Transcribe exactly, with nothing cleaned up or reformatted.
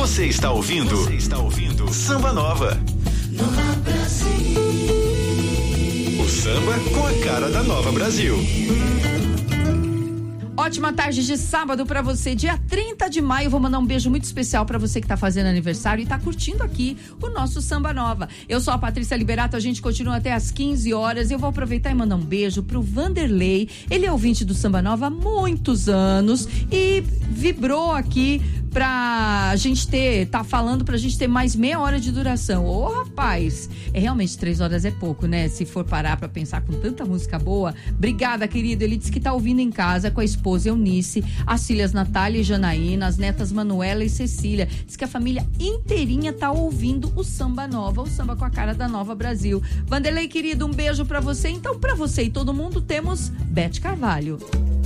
Você está ouvindo? Você está ouvindo? Samba Nova. Nova Brasil. O samba com a cara da Nova Brasil. Ótima tarde de sábado pra você, dia trinta de maio. Vou mandar um beijo muito especial pra você que tá fazendo aniversário e tá curtindo aqui o nosso Samba Nova. Eu sou a Patrícia Liberato, a gente continua até às quinze horas. Eu vou aproveitar e mandar um beijo pro Vanderlei. Ele é ouvinte do Samba Nova há muitos anos e vibrou aqui pra gente ter, tá falando pra gente ter mais meia hora de duração. Ô, rapaz, é realmente três horas é pouco, né? Se for parar pra pensar com tanta música boa. Obrigada, querido. Ele disse que tá ouvindo em casa com a esposa Eunice, as filhas Natália e Janaína, as netas Manuela e Cecília. Diz que a família inteirinha tá ouvindo o Samba Nova, o samba com a cara da Nova Brasil. Vanderlei, querido, um beijo pra você. Então, pra você e todo mundo, temos Beth Carvalho.